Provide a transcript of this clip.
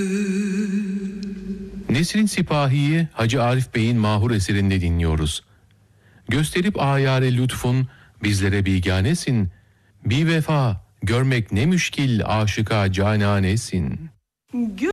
Nesrin Sipahi'yi Hacı Arif Bey'in mahur eserinde dinliyoruz. Gösterip ayare lütfun bizlere biganesin. Bir vefa görmek ne müşkil aşıka cananesin.